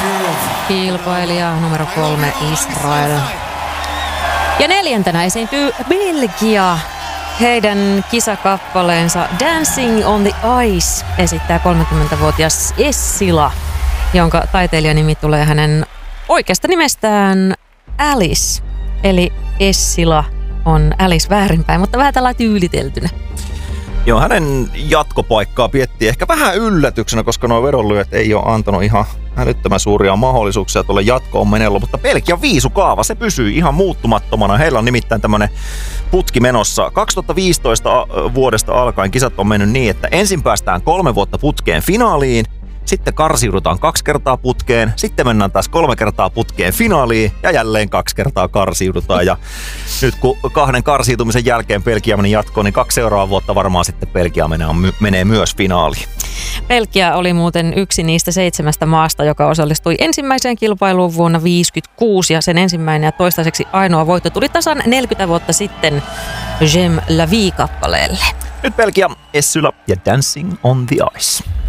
Kilpailija numero 3 Israel. Ja 4. esiintyy Belgia. Heidän kisakappaleensa Dancing on the Ice esittää 30-vuotias Essila, jonka taiteilijanimi tulee hänen oikeasta nimestään Alice. Eli Essila on Alice väärinpäin, mutta vähän tällä tyyliteltynä. Joo, hänen jatkopaikkaa piettiin ehkä vähän yllätyksenä, koska nuo vedonlyöt ei ole antanut ihan älyttömän suuria mahdollisuuksia tuolle jatkoon menellä, mutta Belgian viisukaava, se pysyy ihan muuttumattomana. Heillä on nimittäin tämmöinen putki menossa. 2015 vuodesta alkaen kisat on mennyt niin, että ensin päästään 3 vuotta putkeen finaaliin, sitten karsiudutaan 2 kertaa putkeen, sitten mennään taas 3 kertaa putkeen finaaliin ja jälleen 2 kertaa karsiudutaan. Ja nyt kun 2 karsiutumisen jälkeen Belgia meni jatkoon, niin 2 seuraavaa vuotta varmaan sitten Belgia menee myös finaaliin. Belgia oli muuten yksi niistä 7 maasta, joka osallistui ensimmäiseen kilpailuun vuonna 1956 ja sen ensimmäinen ja toistaiseksi ainoa voitto tuli tasan 40 vuotta sitten J'aime la vie -kappaleelle. Nyt Belgia, Essula ja Dancing on the Ice.